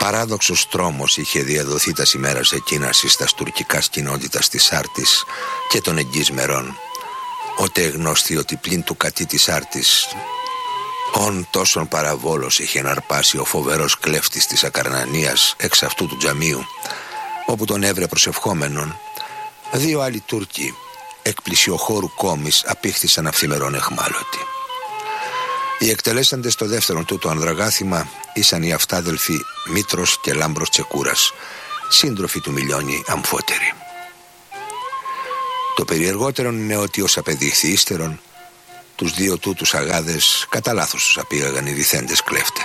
Παράδοξος τρόμος είχε διαδοθεί τα ημέρας εκείνας εις τας τουρκικάς κοινότητας της Άρτης και των εγγύς μερών, ότε εγνώσθη ότι πλην του κατή της Άρτης ον τόσον παραβόλος είχε εναρπάσει ο φοβερός κλέφτης της Ακαρνανίας εξ αυτού του τζαμίου, όπου τον έβρε προσευχόμενον, δύο άλλοι Τούρκοι εκ πλησιοχώρου κόμης απήχθησαν αυθημερών εχμάλωτοι. Οι εκτελέσαντες στο δεύτερον τούτο ανδραγάθημα ήσαν οι αυτάδελφοι Μήτρος και Λάμπρος Τσεκούρας, σύντροφοι του Μιλιώνη αμφότεροι. Το περιεργότερον είναι ότι ως απεδείχθη ύστερον, τους δύο τούτους αγάδες κατά λάθος τους απήγαγαν οι ρηθέντες κλέφτε.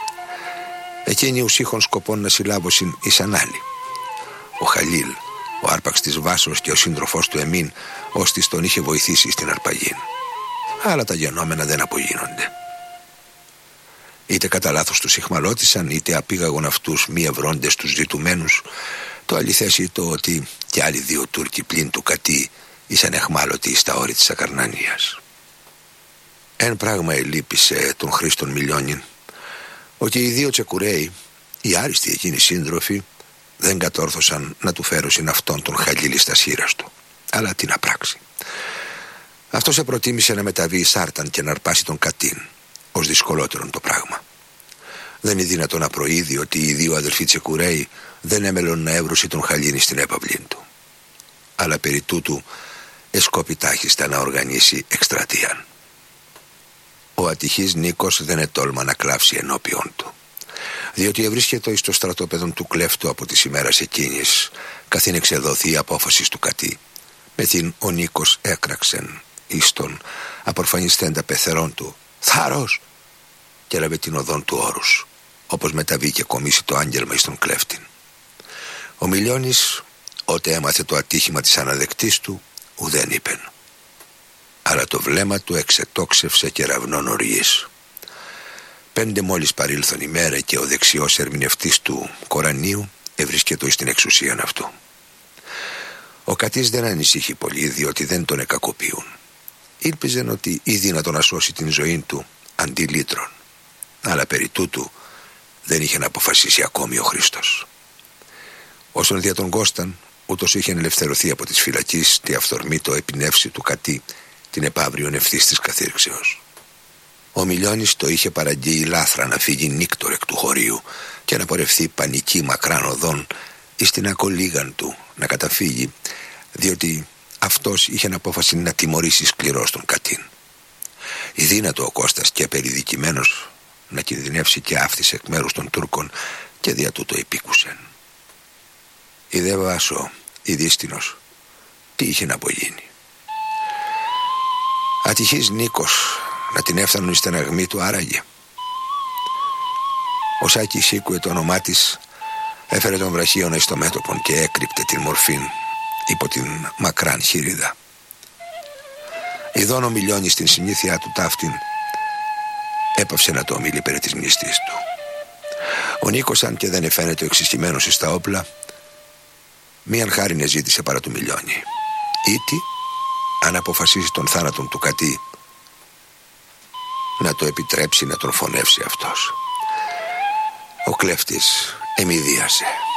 Εκείνοι ους είχον σκοπών να συλλάβωσιν ήσαν άλλοι. Ο Χαλίλ, ο άρπαξ της Βάσος και ο σύντροφός του Εμίν, ώστις τον είχε βοηθήσει στην αρπαγήν. Αλλά τα γενόμενα δεν απογίνονται. Είτε κατά λάθος τους ηχμαλώτησαν, είτε απήγαγον αυτούς μη ευρώντες τους ζητουμένους. Το αληθές είναι το ότι και άλλοι δύο Τούρκοι πλην του κατή ήσαν εχμάλωτοι στα όρη της Ακαρνανίας. Εν πράγμα ελείπησε τον Χρήστον Μιλιώνην, ότι οι δύο Τσεκουραίοι, οι άριστοι εκείνοι σύντροφοι, δεν κατόρθωσαν να του φέρωσιν αυτόν τον Χαλίλη στα σύρας του. Αλλά τι να πράξει. Αυτός προτίμησε να μεταβεί εις Άρταν και να αρπάσει τον Κατίν, ως δυσκολότερον το πράγμα. Δεν είναι δυνατόν να προείδει ότι οι δύο αδελφοί Τσεκουραίοι δεν έμελον να έβρουσι τον Χαλίνη στην έπαυλήν του. Αλλά περί τούτου εσκόπη τάχιστα να οργανίσει εκστρατείαν. Ο ατυχής Νίκος δεν ετόλμα να κλάψει ενώπιον του, διότι ευρίσκεται εις το στρατόπεδον του κλέφτου από τις ημέρας εκείνης, καθήν εξεδοθεί η απόφαση του Κατή. Μεθύν ο Νίκος έκραξεν εις τον απορφανισθέντα πεθερών του θάρρος, και έλαβε την οδόν του όρους, όπως μεταβεί και κομίσει το άγγελμα εις τον κλέφτην. Ο Μιλιώνης, ότε έμαθε το ατύχημα της αναδεκτής του, ουδέν είπεν, αλλά το βλέμμα του εξετόξευσε κεραυνών οργής. 5 μόλις παρήλθον ημέρα και ο δεξιός ερμηνευτής του Κορανίου ευρίσκετο εις την εξουσίαν αυτού. Ο Κατής δεν ανησύχει πολύ, διότι δεν τον εκακοποιούν. Ήλπιζεν ότι ήδη να τον ασώσει την ζωή του αντί λύτρων, αλλά περί τούτου δεν είχε να αποφασίσει ακόμη ο Χριστός. Όσον δια τον Κώσταν, ούτως είχε ελευθερωθεί από τις φυλακής τη αυθορμήτω επινεύση του Κατή την επαύριον ευθύς της καθήρξεως. Ο Μιλιώνης το είχε παραγγείλει λάθρα να φύγει νύκτορ εκ του χωρίου και να πορευθεί πανική μακράν οδόν εις την ακολίγαν του να καταφύγει, διότι αυτός είχε απόφαση να τιμωρήσει σκληρός τον Κατήν. Ιδύνατο ο Κώστας και περιδικημένος να κινδυνεύσει και άφθησε εκ μέρους των Τούρκων, και δια τούτο επίκουσεν. Η δε Βάσο, η δύστηνος, τι είχε να απογίνει. Ατυχής Νίκος να την έφτανον η στεναγμή του άραγε. Ο Σάκης ήκουε το όνομά της, έφερε τον βραχίωνα εις το μέτωπον και έκρυπτε την μορφήν υπό την μακράν χειρίδα. Ιδών ο Μιλιώνης στην συνήθειά του ταύτην έπαυσε να το ομιλεί περί της μνηστής του. Ο Νίκος, αν και δεν εφαίνεται εξισχυμένος εις τα όπλα, μίαν χάρινε ζήτησε παρά του Μιλιώνη, ήτι αν αποφασίσει τον θάνατον του Κατή να το επιτρέψει να τον φωνεύσει αυτός. Ο κλέφτης εμειδίασε.